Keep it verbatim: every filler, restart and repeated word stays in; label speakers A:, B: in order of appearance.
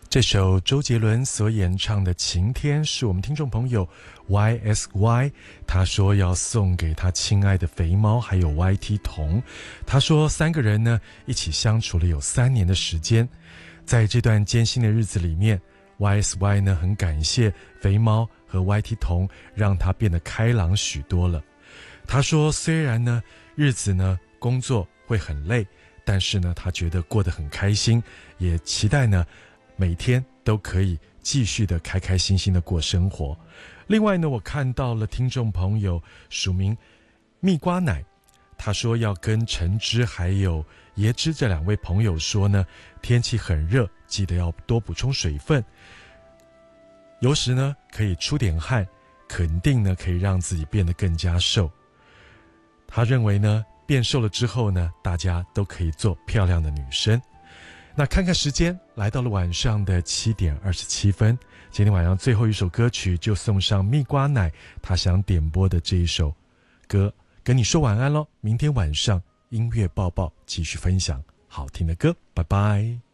A: 这首周杰伦所演唱的《晴天》是我们听众朋友 Y S Y， 他说要送给他亲爱的肥猫还有 Y T 童。他说三个人呢一起相处了有三年的时间，在这段艰辛的日子里面， Y S Y 呢很感谢肥猫和 Y T 童，让他变得开朗许多了。他说虽然呢日子呢工作会很累，但是呢他觉得过得很开心，也期待呢每天都可以继续的开开心心的过生活。另外呢，我看到了听众朋友署名蜜瓜奶，他说要跟陈芝还有椰汁这两位朋友说呢，天气很热，记得要多补充水分，有时呢可以出点汗，肯定呢可以让自己变得更加瘦。他认为呢变瘦了之后呢，大家都可以做漂亮的女生。那看看时间，来到了晚上的七点二十七分。今天晚上最后一首歌曲就送上蜜瓜奶他想点播的这一首歌，跟你说晚安咯。明天晚上音乐报报继续分享好听的歌，拜拜。